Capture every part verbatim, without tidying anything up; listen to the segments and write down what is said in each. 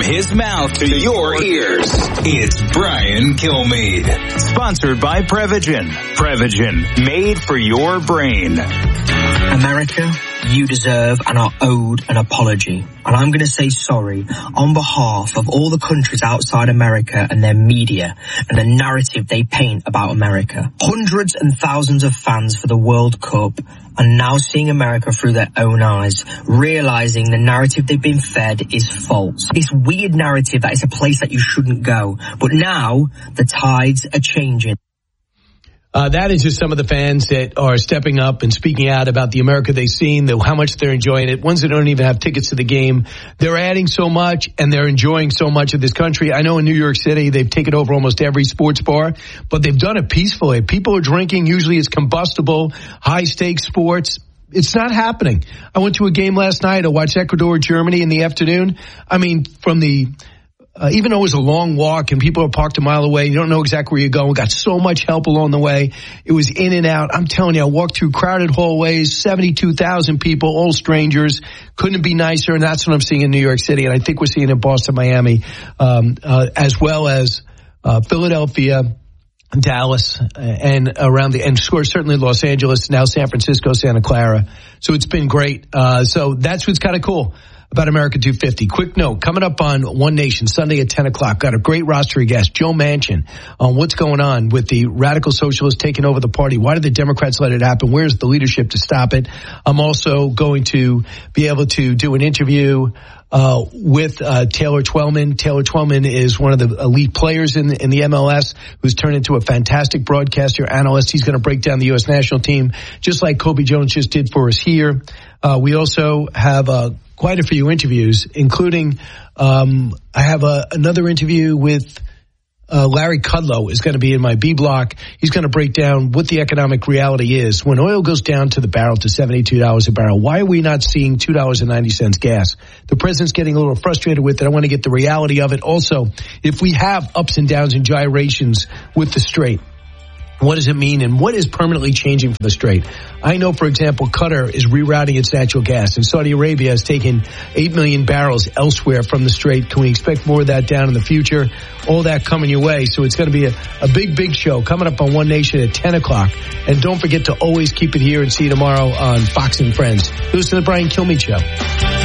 his mouth to your ears. It's Brian Kilmeade. Sponsored by Prevagen. Prevagen, made for your brain. America, you deserve and are owed an apology. And I'm going to say sorry on behalf of all the countries outside America and their media and the narrative they paint about America. Hundreds and thousands of fans for the World Cup are now seeing America through their own eyes, realizing the narrative they've been fed is false. This weird narrative that it's a place that you shouldn't go. But now the tides are changing. Uh, that is just some of the fans that are stepping up and speaking out about the America they've seen, the, how much they're enjoying it. Ones that don't even have tickets to the game. They're adding so much and they're enjoying so much of this country. I know in New York City, they've taken over almost every sports bar, but they've done it peacefully. People are drinking. Usually it's combustible, high stakes sports. It's not happening. I went to a game last night. I watched Ecuador, Germany in the afternoon. I mean, from the... Uh, even though it was a long walk and people are parked a mile away, you don't know exactly where you're going. We got so much help along the way. It was in and out. I'm telling you, I walked through crowded hallways, seventy-two thousand people, all strangers. Couldn't be nicer, and that's what I'm seeing in New York City, and I think we're seeing it in Boston, Miami, um, uh, as well as uh, Philadelphia, Dallas, and around the, and certainly Los Angeles, now San Francisco, Santa Clara. So it's been great. Uh, so that's what's kind of cool about America two fifty. Quick note, coming up on One Nation, Sunday at ten o'clock. Got a great roster of guests, Joe Manchin, on what's going on with the radical socialists taking over the party. Why did the Democrats let it happen? Where's the leadership to stop it? I'm also going to be able to do an interview uh with uh Taylor Twellman. Taylor Twellman is one of the elite players in the, in the M L S, who's turned into a fantastic broadcaster, analyst. He's going to break down the U S national team, just like Kobe Jones just did for us here. Uh we also have uh quite a few interviews, including um I have a, another interview with uh Larry Kudlow is going to be in my B block. He's going to break down what the economic reality is. When oil goes down to the barrel to seventy-two dollars a barrel, why are we not seeing two dollars and ninety cents gas? The president's getting a little frustrated with it. I want to get the reality of it. Also, if we have ups and downs and gyrations with the Strait, what does it mean, and what is permanently changing for the Strait? I know, for example, Qatar is rerouting its natural gas, and Saudi Arabia has taken eight million barrels elsewhere from the Strait. Can we expect more of that down in the future? All that coming your way. So it's going to be a, a big, big show coming up on One Nation at ten o'clock. And don't forget to always keep it here and see you tomorrow on Fox and Friends. Listen to the Brian Kilmeade Show.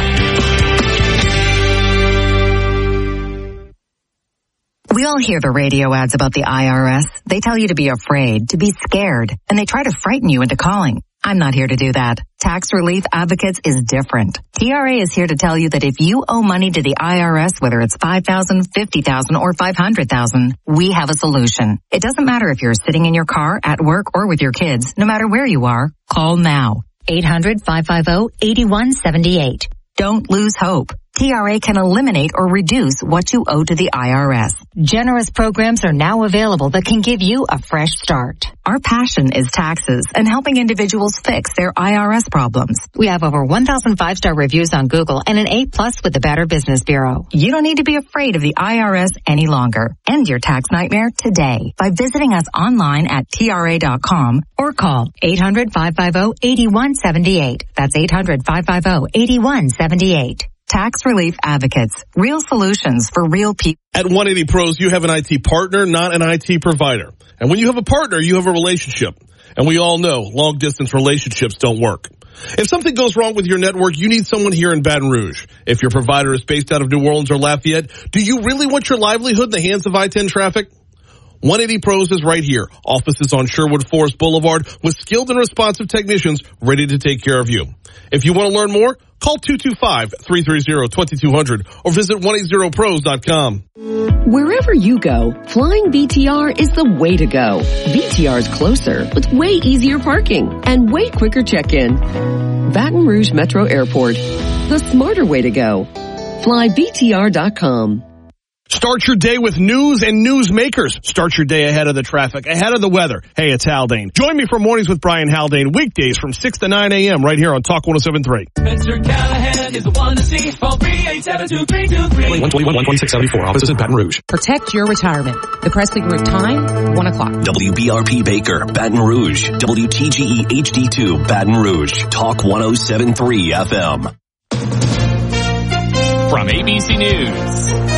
We all hear the radio ads about the I R S. They tell you to be afraid, to be scared, and they try to frighten you into calling. I'm not here to do that. Tax Relief Advocates is different. T R A is here to tell you that if you owe money to the I R S, whether it's five thousand dollars, fifty thousand dollars, or five hundred thousand dollars, we have a solution. It doesn't matter if you're sitting in your car, at work, or with your kids. No matter where you are, call now. eight hundred, five five zero, eight one seven eight. Don't lose hope. T R A can eliminate or reduce what you owe to the I R S. Generous programs are now available that can give you a fresh start. Our passion is taxes and helping individuals fix their I R S problems. We have over one thousand five-star reviews on Google and an A plus with the Better Business Bureau. You don't need to be afraid of the I R S any longer. End your tax nightmare today by visiting us online at T R A dot com or call eight hundred, five five zero, eight one seven eight. That's eight hundred, five five zero, eight one seven eight. Tax Relief Advocates. Real solutions for real people. At one eighty Pros, you have an I T partner, not an I T provider. And when you have a partner, you have a relationship. And we all know long-distance relationships don't work. If something goes wrong with your network, you need someone here in Baton Rouge. If your provider is based out of New Orleans or Lafayette, do you really want your livelihood in the hands of I ten traffic? one eighty Pros is right here. Offices on Sherwood Forest Boulevard with skilled and responsive technicians ready to take care of you. If you want to learn more, call two two five, three three zero, two two zero zero or visit one eighty pros dot com. Wherever you go, flying B T R is the way to go. B T R is closer with way easier parking and way quicker check-in. Baton Rouge Metro Airport, the smarter way to go. Fly B T R dot com. Start your day with news and newsmakers. Start your day ahead of the traffic, ahead of the weather. Hey, it's Haldane. Join me for Mornings with Brian Haldane, weekdays from six to nine a.m. right here on Talk one oh seven point three. Spencer Callahan is the one to see. Phone three eight seven two three two three. one twenty-one, one twenty-six seventy-four. Offices in Baton Rouge. Protect your retirement. The Presley Group time, one o'clock. W B R P Baker, Baton Rouge. W T G E H D two, Baton Rouge. Talk one oh seven point three F M. from A B C News.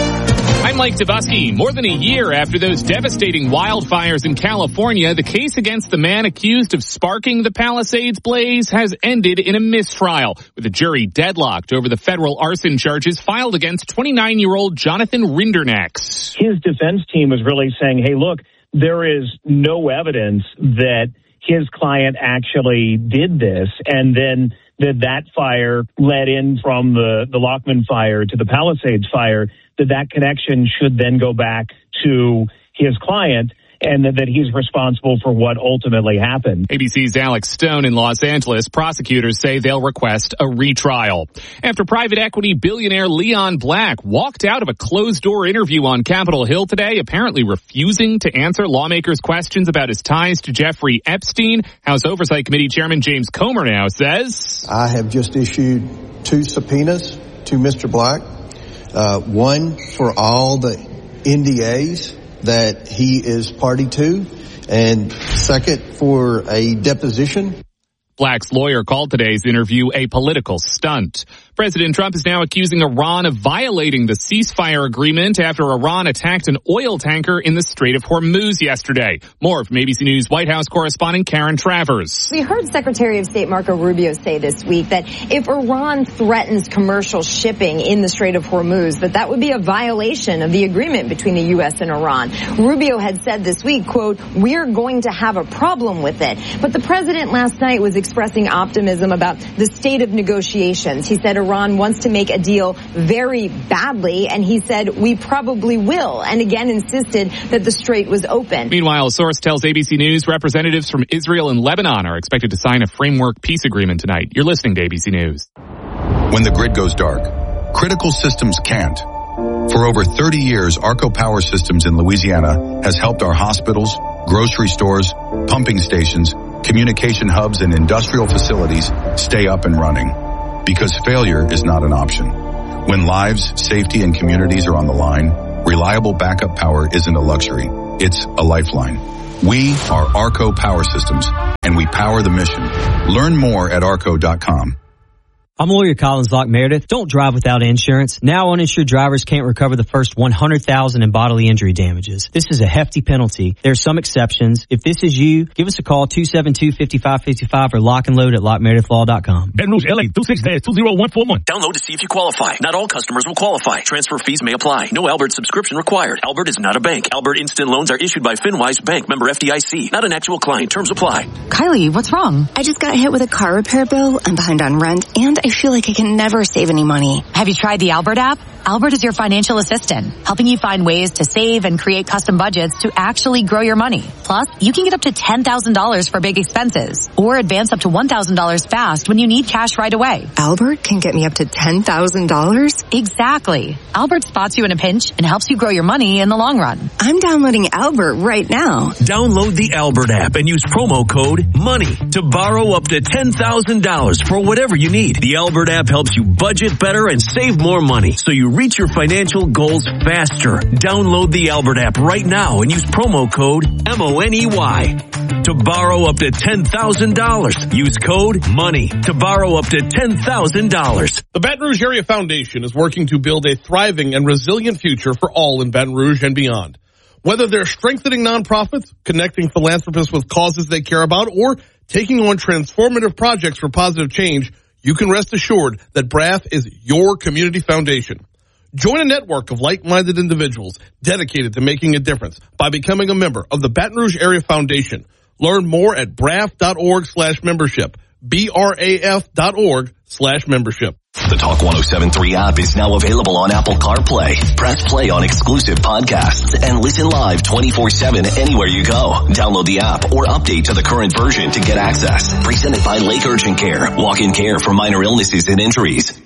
I'm Mike Dubusky. More than a year after those devastating wildfires in California, the case against the man accused of sparking the Palisades blaze has ended in a mistrial, with a jury deadlocked over the federal arson charges filed against twenty-nine-year-old Jonathan Rinderknecht. His defense team was really saying, hey, look, there is no evidence that his client actually did this, and then that that fire led in from the, the Lockman fire to the Palisades fire, that that connection should then go back to his client, and that, that he's responsible for what ultimately happened. A B C's Alex Stone in Los Angeles. Prosecutors say they'll request a retrial after private equity billionaire Leon Black walked out of a closed-door interview on Capitol Hill today, apparently refusing to answer lawmakers' questions about his ties to Jeffrey Epstein. House Oversight Committee Chairman James Comer now says, I have just issued two subpoenas to Mister Black, uh, one for all the N D As that he is party to, and second for a deposition. Black's lawyer called today's interview a political stunt. President Trump is now accusing Iran of violating the ceasefire agreement after Iran attacked an oil tanker in the Strait of Hormuz yesterday. More from A B C News White House correspondent Karen Travers. We heard Secretary of State Marco Rubio say this week that if Iran threatens commercial shipping in the Strait of Hormuz, that that would be a violation of the agreement between the U S and Iran. Rubio had said this week, quote, we're going to have a problem with it. But the president last night was expressing optimism about the state of negotiations. He said Iran wants to make a deal very badly, and he said we probably will, and again insisted that the strait was open. Meanwhile, a source tells A B C News representatives from Israel and Lebanon are expected to sign a framework peace agreement tonight. You're listening to A B C News. When the grid goes dark, critical systems can't. For over thirty years, Arco Power Systems in Louisiana has helped our hospitals, grocery stores, pumping stations, communication hubs, and industrial facilities stay up and running. Because failure is not an option. When lives, safety, and communities are on the line, reliable backup power isn't a luxury. It's a lifeline. We are Arco Power Systems, and we power the mission. Learn more at arco dot com. I'm lawyer Collins Locke Meredith. Don't drive without insurance. Now uninsured drivers can't recover the first one hundred thousand dollars in bodily injury damages. This is a hefty penalty. There are some exceptions. If this is you, give us a call, two seven two, five five five five or lock and load at lock meredith law dot com. Baton Rouge, L A, two six two zero one four one. Download to see if you qualify. Not all customers will qualify. Transfer fees may apply. No Albert subscription required. Albert is not a bank. Albert Instant Loans are issued by FinWise Bank, member F D I C. Not an actual client. Terms apply. Kylie, what's wrong? I just got hit with a car repair bill. I'm behind on rent, and I feel like I can never save any money. Have you tried the Albert app? Albert is your financial assistant, helping you find ways to save and create custom budgets to actually grow your money. Plus, you can get up to ten thousand dollars for big expenses or advance up to one thousand dollars fast when you need cash right away. Albert can get me up to ten thousand dollars? Exactly. Albert spots you in a pinch and helps you grow your money in the long run. I'm downloading Albert right now. Download the Albert app and use promo code MONEY to borrow up to ten thousand dollars for whatever you need. The Albert app helps you budget better and save more money so you reach your financial goals faster. Download the Albert app right now and use promo code M O N E Y to borrow up to ten thousand dollars. Use code MONEY to borrow up to ten thousand dollars. The Baton Rouge Area Foundation is working to build a thriving and resilient future for all in Baton Rouge and beyond. Whether they're strengthening nonprofits, connecting philanthropists with causes they care about, or taking on transformative projects for positive change, you can rest assured that B R A F is your community foundation. Join a network of like-minded individuals dedicated to making a difference by becoming a member of the Baton Rouge Area Foundation. Learn more at braf.org slash membership. B R A F dot org slash membership. The Talk one oh seven point three app is now available on Apple CarPlay. Press play on exclusive podcasts and listen live twenty-four seven anywhere you go. Download the app or update to the current version to get access. Presented by Lake Urgent Care. Walk-in care for minor illnesses and injuries.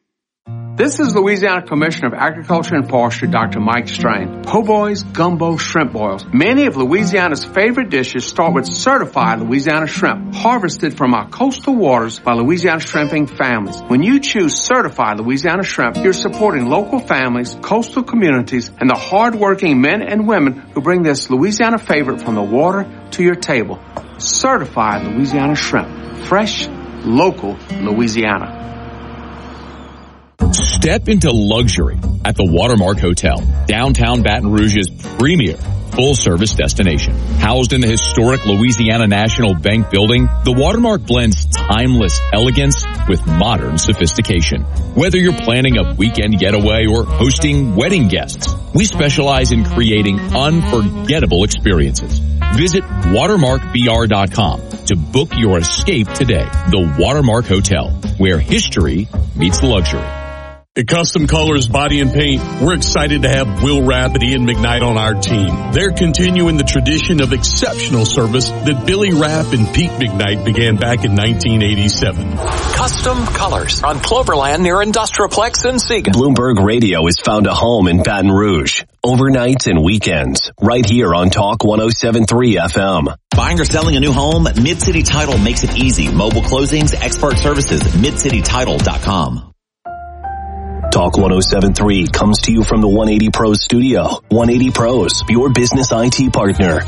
This is Louisiana Commissioner of Agriculture and Forestry, Doctor Mike Strain. Po' boys, gumbo, shrimp boils. Many of Louisiana's favorite dishes start with certified Louisiana shrimp, harvested from our coastal waters by Louisiana shrimping families. When you choose certified Louisiana shrimp, you're supporting local families, coastal communities, and the hard-working men and women who bring this Louisiana favorite from the water to your table. Certified Louisiana shrimp. Fresh, local Louisiana. Step into luxury at the Watermark Hotel, downtown Baton Rouge's premier full-service destination. Housed in the historic Louisiana National Bank building, the Watermark blends timeless elegance with modern sophistication. Whether you're planning a weekend getaway or hosting wedding guests, we specialize in creating unforgettable experiences. Visit watermark b r dot com to book your escape today. The Watermark Hotel, where history meets luxury. At Custom Colors Body and Paint, we're excited to have Will Rapp and Ian McKnight on our team. They're continuing the tradition of exceptional service that Billy Rapp and Pete McKnight began back in nineteen eighty-seven. Custom Colors on Cloverland near Industrialplex in Seagan. Bloomberg Radio has found a home in Baton Rouge. Overnights and weekends, right here on Talk one oh seven point three F M. Buying or selling a new home? Mid-City Title makes it easy. Mobile closings, expert services, mid city title dot com. Talk one oh seven point three comes to you from the one eighty Pros studio. one eighty Pros, your business I T partner.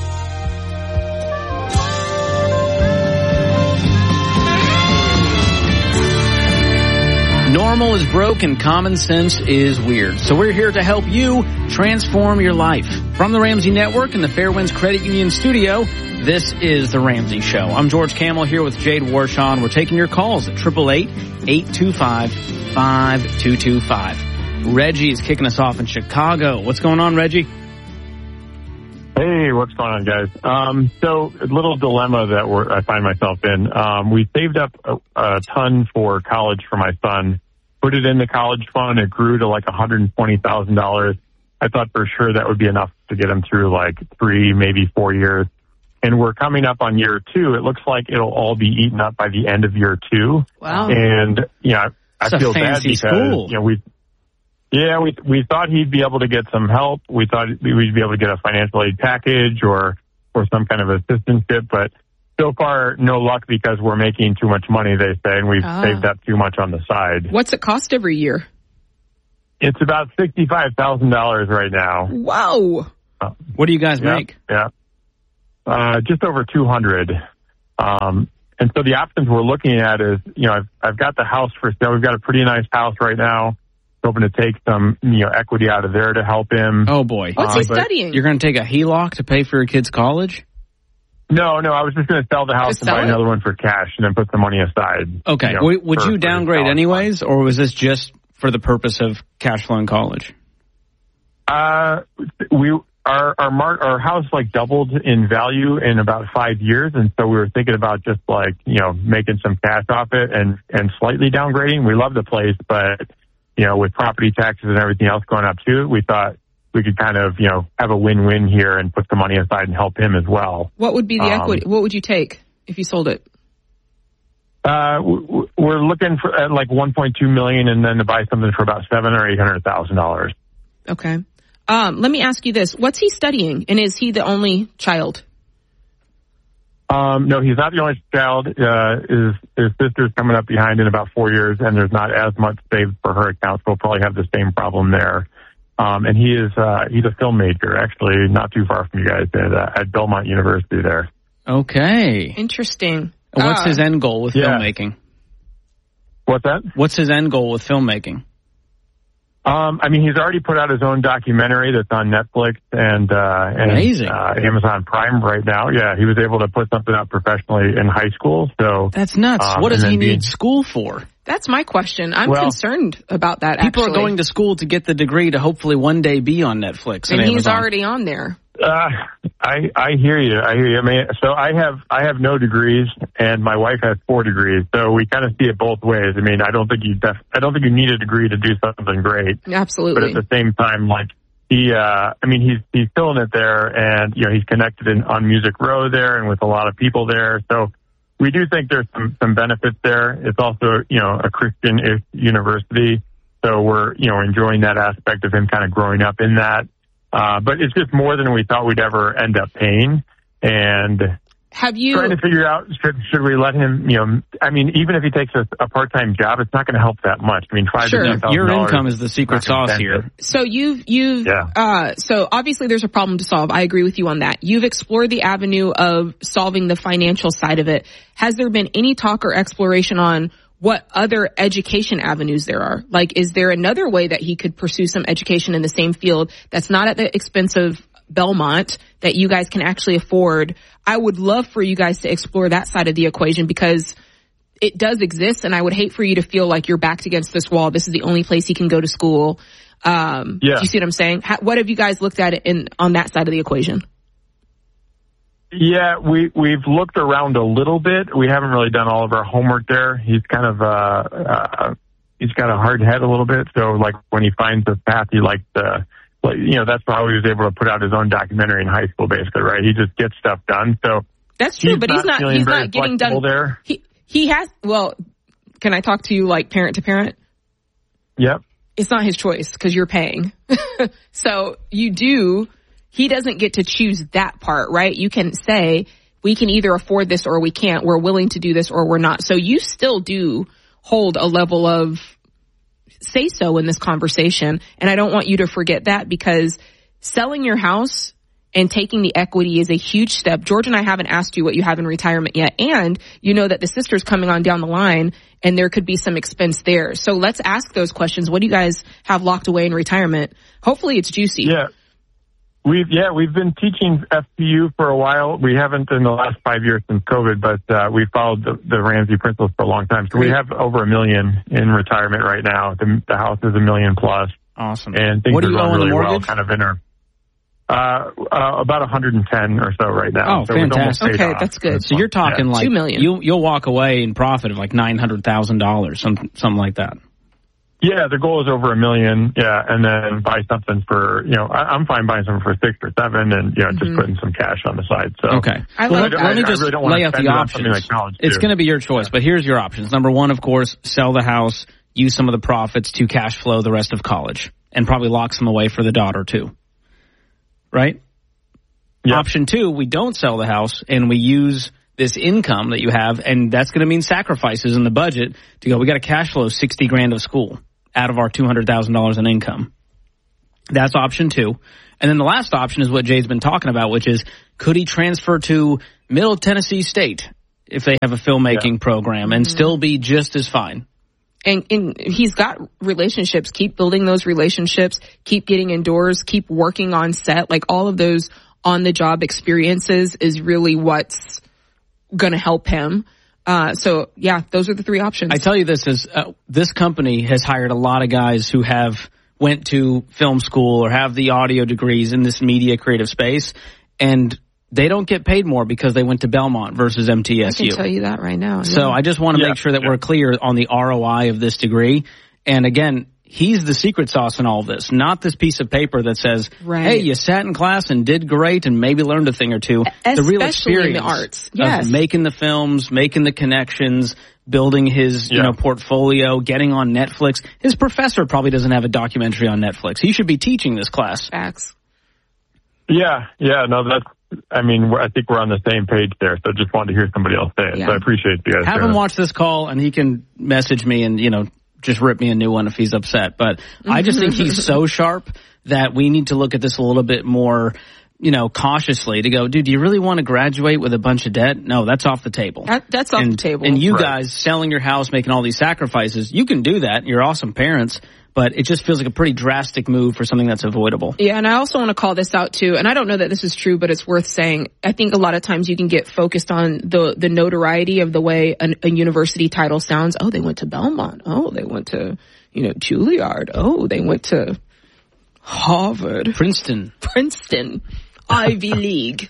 Normal is broke and common sense is weird. So we're here to help you transform your life. From the Ramsey Network and the Fairwinds Credit Union studio, this is The Ramsey Show. I'm George Camel here with Jade Warshawn. We're taking your calls at eight eight eight, eight two five, five two two five. Reggie is kicking us off in Chicago. What's going on, Reggie? Hey, what's going on, guys? Um, so, a little dilemma that we're, I find myself in. Um, we saved up a, a ton for college for my son, put it in the college fund. It grew to like one hundred twenty thousand dollars. I thought for sure that would be enough to get him through like three, maybe four years. And we're coming up on year two. It looks like it'll all be eaten up by the end of year two. Wow. And, you know, I It's a feel bad fancy because, school. you know, we, yeah, we, we thought he'd be able to get some help. We thought we'd be able to get a financial aid package or, or some kind of assistantship, but so far, no luck because we're making too much money, they say, and we've Ah. saved up too much on the side. What's it cost every year? It's about sixty-five thousand dollars right now. Wow. What do you guys Yeah, make? Yeah. Uh, just over two hundred. Um, and so the options we're looking at is, you know, I've, I've got the house for sale. We've got a pretty nice house right now. Hoping to take some, you know, equity out of there to help him. Oh, boy. What's he studying? You're going to take a H E L O C to pay for your kid's college? No, no, I was just going to sell the house Just and sell buy it? another one for cash and then put the money aside. Okay. you know, would would for- you for his downgrade college anyways, or was this just for the purpose of cash flowing college? Uh, we our our mar- our house like doubled in value in about five years, and so we were thinking about just like you know making some cash off it and and slightly downgrading. We love the place, but you know with property taxes and everything else going up too, we thought we could kind of you know have a win-win here and put the money aside and help him as well. What would be the Um, equity? What would you take if you sold it? Uh, w- w- we're looking for at like one point two million, and then to buy something for about seven or eight hundred thousand dollars. Okay. Um, let me ask you this. What's he studying? And is he the only child? Um, no, he's not the only child. Uh, his, his sister's coming up behind in about four years, and there's not as much saved for her account, so we'll probably have the same problem there. Um, and he is, uh, he's a film major, actually, not too far from you guys at, uh, at Belmont University there. Okay. Interesting. And what's Uh, his end goal with yeah. filmmaking? What's that? What's his end goal with filmmaking? Um, I mean, he's already put out his own documentary that's on Netflix and, uh, and Amazing. Uh, Amazon Prime right now. Yeah, he was able to put something out professionally in high school. So That's nuts. um, what does and he then being- need school for? That's my question. I'm Well- concerned about that, People actually. are going to school to get the degree to hopefully one day be on Netflix and, and he's Amazon. already on there. Uh, I I hear you. I hear you. I mean, so I have I have no degrees, and my wife has four degrees. So we kind of see it both ways. I mean, I don't think you def- I don't think you need a degree to do something great. Absolutely. But at the same time, like he, uh, I mean, he's he's killing it there, and you know, he's connected in on Music Row there, and with a lot of people there. So we do think there's some some benefits there. It's also you know a Christian university, so we're you know enjoying that aspect of him kind of growing up in that. Uh, but it's just more than we thought we'd ever end up paying. And Have you trying to figure out, should, should we let him, you know, I mean, even if he takes a, a part-time job, it's not going to help that much. I mean, five Sure. to ten thousand Your dollars income is the secret not gonna sauce benefit. here. So you've you've Yeah. uh so obviously there's a problem to solve. I agree with you on that. You've explored the avenue of solving the financial side of it. Has there been any talk or exploration on what other education avenues there are. Like, is there another way that he could pursue some education in the same field that's not at the expense of Belmont that you guys can actually afford? I would love for you guys to explore that side of the equation, because it does exist, and I would hate for you to feel like you're backed against this wall. This is the only place he can go to school. Um, yeah. Do you see what I'm saying? How, what have you guys looked at in on that side of the equation? Yeah, we, we've looked around a little bit. We haven't really done all of our homework there. He's kind of, uh, uh, he's got a hard head a little bit. So like when he finds a path he likes to, like, you know, that's how he was able to put out his own documentary in high school, basically, right? He just gets stuff done. So that's true, but he's not, he's not getting done. There. He, he has, well, can I talk to you like parent to parent? Yep. It's not his choice because you're paying. So you do, he doesn't get to choose that part, right? You can say, we can either afford this or we can't. We're willing to do this or we're not. So you still do hold a level of say so in this conversation. And I don't want you to forget that, because selling your house and taking the equity is a huge step. George and I haven't asked you what you have in retirement yet. And you know that the sister's coming on down the line and there could be some expense there. So let's ask those questions. What do you guys have locked away in retirement? Hopefully it's juicy. Yeah. We've, yeah, we've been teaching F P U for a while. We haven't in the last five years since COVID, but, uh, we followed the, the Ramsey principles for a long time. So Great. We have over a million in retirement right now. The, the house is a million plus. Awesome. And things what are do you going owe on really the well, mortgage? kind of in our, Uh, uh, about one hundred ten or so right now. Oh, so fantastic. Okay, that's good. So you're talking yeah. like two million. You, you'll walk away in profit of like nine hundred thousand dollars, some, something like that. Yeah, the goal is over a million. Yeah, and then buy something for, you know, I, I'm fine buying something for six or seven, and you know, mm-hmm. just putting some cash on the side. So okay, I well, like let, that. let me just really lay out the options. Like it's going to be your choice, but here's your options. Number one, of course, sell the house, use some of the profits to cash flow the rest of college, and probably lock some away for the daughter too. Right? Yep. Option two, we don't sell the house and we use this income that you have, and that's going to mean sacrifices in the budget to go, we got to cash flow sixty grand of school out of our two hundred thousand dollars in income. That's option two. And then the last option is what Jay's been talking about, which is, could he transfer to Middle Tennessee State if they have a filmmaking yeah. program and mm-hmm. still be just as fine? And, and he's got relationships. Keep building those relationships. Keep getting indoors. Keep working on set. Like all of those on-the-job experiences is really what's going to help him. Uh, so, yeah, those are the three options. I tell you this, is uh, this company has hired a lot of guys who have went to film school or have the audio degrees in this media creative space, and they don't get paid more because they went to Belmont versus M T S U. I can tell you that right now. So yeah. I just want to yeah. make sure that yeah. we're clear on the R O I of this degree. And again, he's the secret sauce in all of this, not this piece of paper that says, right. hey, you sat in class and did great and maybe learned a thing or two. Especially the real experience in the arts. Yes. of making the films, making the connections, building his, yeah. you know, portfolio, getting on Netflix. His professor probably doesn't have a documentary on Netflix. He should be teaching this class. Facts. Yeah, yeah, no, that's, I mean, I think we're on the same page there, so just wanted to hear somebody else say it. Yeah. So I appreciate you guys. Have him watch this call, and he can message me and, you know, just rip me a new one if he's upset. But I just think he's so sharp that we need to look at this a little bit more, you know, cautiously to go, dude, do you really want to graduate with a bunch of debt? No, that's off the table. That, that's off and, the table. And you right. guys selling your house, making all these sacrifices, you can do that. You're awesome parents. But it just feels like a pretty drastic move for something that's avoidable. Yeah, and I also want to call this out too, and I don't know that this is true, but it's worth saying. I think a lot of times you can get focused on the the notoriety of the way an, a university title sounds. Oh, they went to Belmont. Oh, they went to, you know, Juilliard. Oh, they went to Harvard. Princeton. Princeton. Ivy League.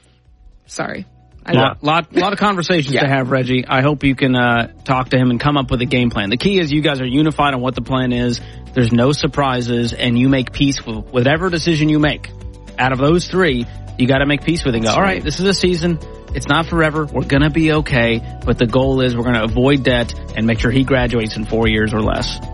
Sorry. A lot, lot, lot of conversations yeah. to have, Reggie. I hope you can uh, talk to him and come up with a game plan. The key is you guys are unified on what the plan is. There's no surprises, and you make peace with whatever decision you make. Out of those three, you got to make peace with it and go, all right, this is a season. It's not forever. We're going to be okay. But the goal is we're going to avoid debt and make sure he graduates in four years or less.